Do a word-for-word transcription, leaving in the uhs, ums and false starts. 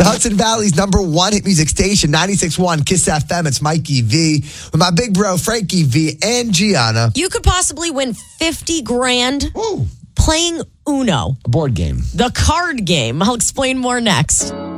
Hudson Valley's number one hit music station, ninety-six point one Kiss F M. It's Mikey V with my big bro, Frankie V and Gianna. You could possibly win fifty grand Ooh. playing Uno. A board game. The card game. I'll explain more next.